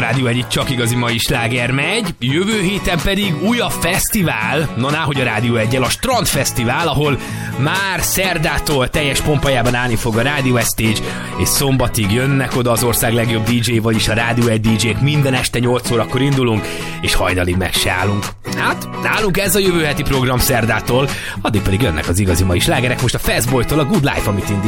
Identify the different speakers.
Speaker 1: Rádió Egy, csak igazi mai sláger megy. Jövő héten pedig újabb fesztivál, hogy a Rádió Egyel, a Strandfesztivál, ahol már szerdától teljes pompajában állni fog a Rádió Stage, és szombatig jönnek oda az ország legjobb DJ, vagyis a Rádió Egy DJ-k. Minden este 8 órakor indulunk, és hajnalig meg se állunk. Hát, nálunk ez a jövő heti program szerdától, addig pedig jönnek az igazi mai slágerek. Most a Fastboytól a Good Life, amit indít.